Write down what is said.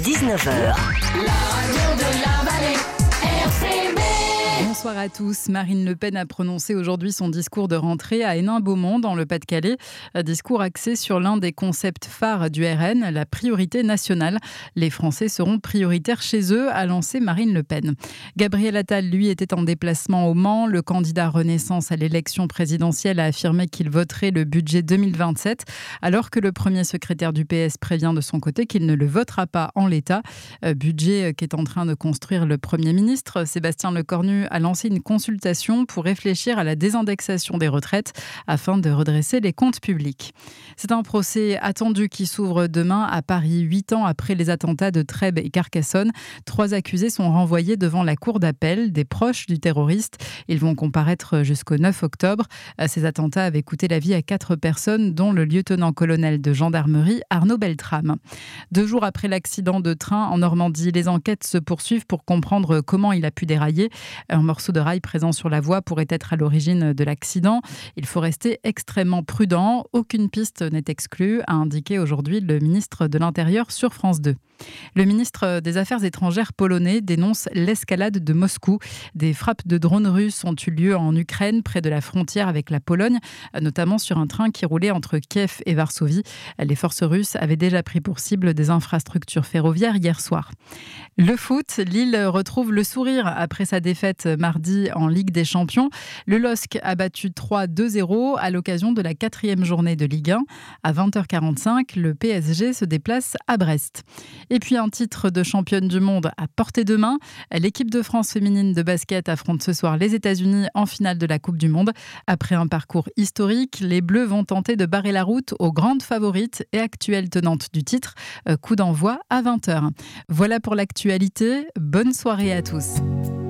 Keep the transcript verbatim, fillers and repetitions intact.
dix-neuf heures. La radio de la vallée, R C B. Bonsoir à tous. Marine Le Pen a prononcé aujourd'hui son discours de rentrée à Hénin-Beaumont dans le Pas-de-Calais. Un discours axé sur l'un des concepts phares du R N, la priorité nationale. Les Français seront prioritaires chez eux, a lancé Marine Le Pen. Gabriel Attal, lui, était en déplacement au Mans. Le candidat Renaissance à l'élection présidentielle a affirmé qu'il voterait le budget deux mille vingt-sept, alors que le premier secrétaire du P S prévient de son côté qu'il ne le votera pas en l'état. Budget qu'est en train de construire le Premier ministre. Sébastien Lecornu a lancé une consultation pour réfléchir à la désindexation des retraites afin de redresser les comptes publics. C'est un procès attendu qui s'ouvre demain à Paris, huit ans après les attentats de Trèbes et Carcassonne. Trois accusés sont renvoyés devant la cour d'appel, des proches du terroriste. Ils vont comparaître jusqu'au neuf octobre. Ces attentats avaient coûté la vie à quatre personnes, dont le lieutenant-colonel de gendarmerie Arnaud Beltrame. Deux jours après l'accident de train en Normandie, les enquêtes se poursuivent pour comprendre comment il a pu dérailler. Un morceau de rail présent sur la voie pourrait être à l'origine de l'accident. Il faut rester extrêmement prudent. Aucune piste n'est exclue, a indiqué aujourd'hui le ministre de l'Intérieur sur France deux. Le ministre des Affaires étrangères polonais dénonce l'escalade de Moscou. Des frappes de drones russes ont eu lieu en Ukraine, près de la frontière avec la Pologne, notamment sur un train qui roulait entre Kiev et Varsovie. Les forces russes avaient déjà pris pour cible des infrastructures ferroviaires hier soir. Le foot, Lille retrouve le sourire après sa défaite mardi en Ligue des Champions. Le L O S C a battu trois deux zéro à l'occasion de la quatrième journée de Ligue un. À vingt heures quarante-cinq, le P S G se déplace à Brest. Et puis un titre de championne du monde à portée de main. L'équipe de France féminine de basket affronte ce soir les États-Unis en finale de la Coupe du Monde. Après un parcours historique, les Bleus vont tenter de barrer la route aux grandes favorites et actuelles tenantes du titre. Coup d'envoi à vingt heures. Voilà pour l'actualité. Bonne soirée à tous.